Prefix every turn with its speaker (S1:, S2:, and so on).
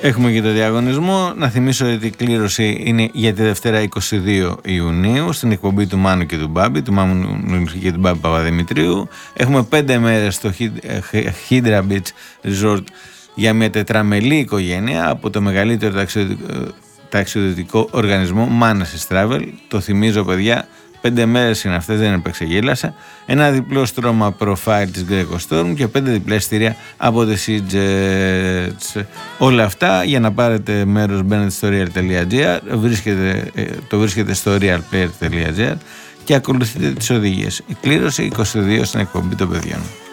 S1: Έχουμε και το διαγωνισμό. Να θυμίσω ότι η κλήρωση είναι για τη Δευτέρα 22 Ιουνίου στην εκπομπή του Μάνου και του Μπάμπη, του Μάνου και του Μπάμπη Παπαδημητρίου. Έχουμε 5 μέρες στο Hydra Beach Resort για μια τετραμελή οικογένεια από το μεγαλύτερο ταξιδιωτικό οργανισμό Manassas Travel. Το θυμίζω, παιδιά, 5 μέρες είναι αυτές, δεν επεξεγέλασα. Ένα διπλό στρώμα profile της Greco Storm και 5 διπλά εισιτήρια από τη SeaJets. Όλα αυτά για να πάρετε μέρος, μπαίνετε στο real.gr, το βρίσκετε στο realplayer.gr και ακολουθείτε τις οδηγίες. Η κλήρωση 22 στην εκπομπή των παιδιών.